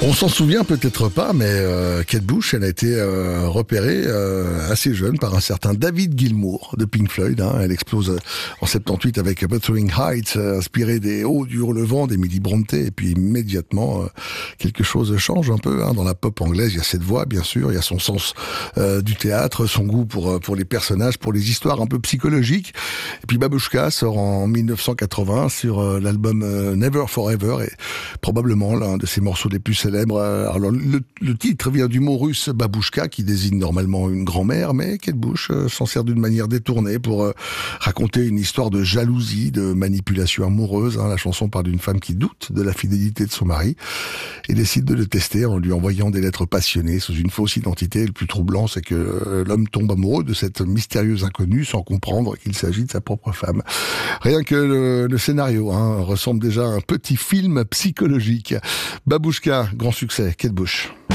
On s'en souvient peut-être pas, mais Kate Bush, elle a été repérée assez jeune par un certain David Gilmour de Pink Floyd. Elle explose en 78 avec Wuthering Heights, inspiré des Hauts du Hurlevent, d'Emily Brontë, et puis immédiatement quelque chose change un peu. Dans la pop anglaise, il y a cette voix, bien sûr, il y a son sens du théâtre, son goût pour les personnages, pour les histoires un peu psychologiques. Et puis Babushka sort en 1980 sur l'album Never Forever, et probablement l'un de ses morceaux les plus célèbres. Alors, le titre vient du mot russe Babushka, qui désigne normalement une grand-mère, mais Kate Bush s'en sert d'une manière détournée pour raconter une histoire de jalousie, de manipulation amoureuse. La chanson parle d'une femme qui doute de la fidélité de son mari et décide de le tester en lui envoyant des lettres passionnées sous une fausse identité. Le plus troublant, c'est que l'homme tombe amoureux de cette mystérieuse inconnue sans comprendre qu'il s'agit de sa propre femme. Rien que le scénario ressemble déjà à un petit film psychologique. Babushka, grand succès, Kate Bush.